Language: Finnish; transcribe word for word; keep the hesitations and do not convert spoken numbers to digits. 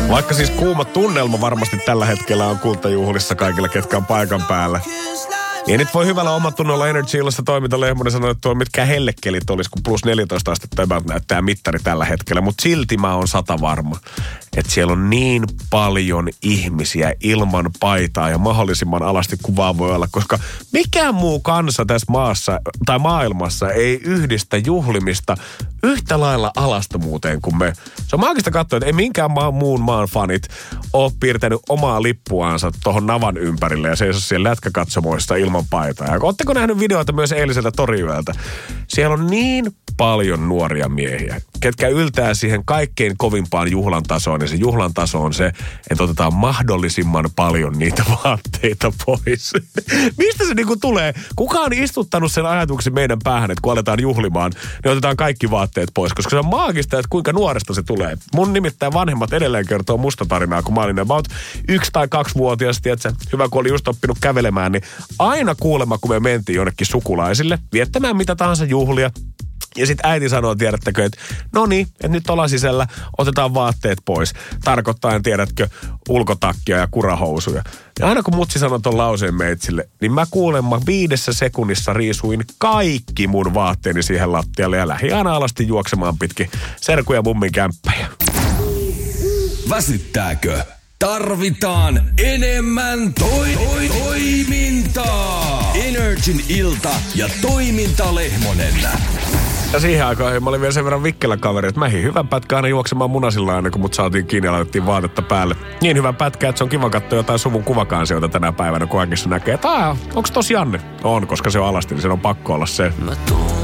Vaikka siis kuuma tunnelma varmasti tällä hetkellä on kultajuhlissa kaikilla, ketkä on paikan päällä. Niin nyt voi hyvällä omatunnolla Energy-illassa toiminta Lehmonen sanoi, että tuo mitkä hellekelit olisi, kun plus neljätoista astetta about näyttää mittari tällä hetkellä. Mutta silti mä oon sata varma, että siellä on niin paljon ihmisiä ilman paitaa ja mahdollisimman alasti kuvaa voi olla, koska mikään muu kansa tässä maassa tai maailmassa ei yhdistä juhlimista yhtä lailla alastomuuteen kuin me. Se on maagista katsoa, että ei minkään maan, muun maan fanit ole piirtänyt omaa lippuansa tuohon navan ympärille ja seiso siellä lätkäkatsomoissa ilman paitaa. Ja ootteko nähnyt videoita myös eiliseltä toriyöltä? Siellä on niin paljon nuoria miehiä, ketkä yltää siihen kaikkein kovimpaan juhlan tasoon. Ja se juhlan taso on se, että otetaan mahdollisimman paljon niitä vaatteita pois. Mistä se niinku tulee? Kuka on istuttanut sen ajatuksen meidän päähän, että kun aletaan juhlimaan, niin otetaan kaikki vaatteet pois? Koska se on maagista, että kuinka nuoresta se tulee. Mun nimittäin vanhemmat edelleen kertoo musta tarinaa, kun mä olin about yksi tai kaksi vuotias, tiedätkö, hyvä kun oli just oppinut kävelemään, niin aina kuulemma, kun me mentiin jonnekin sukulaisille viettämään mitä tahansa juhlia, ja sitten äiti sanoo, tiedättekö, että no niin, että nyt ollaan sisällä, otetaan vaatteet pois. Tarkoittaen, tiedätkö, ulkotakkia ja kurahousuja. Ja aina kun mutsi sanoi ton lauseen meitsille, niin mä kuulemma viidessä sekunnissa riisuin kaikki mun vaatteeni siihen lattialle ja lähdin aina alasti juoksemaan pitkin serkuja mummin kämppäjä. Väsyttääkö? Tarvitaan enemmän toi, toi, toimintaa. Energin ilta ja toiminta Lehmonen. Ja siihen aikaan mä olin vielä sen verran vikkelä kaveri, että mä ehdin hyvän pätkän aina juoksemaan munasilla aina, kun mut saatiin kiinni ja laitettiin vaatetta päälle. Niin hyvän pätkän, että se on kiva katsoa jotain suvun kuvakansioita tänä päivänä, kun kaikissa näkee, että aah, onks tossa Janne? On, koska se on alasti, niin se on pakko olla se. Mä tuun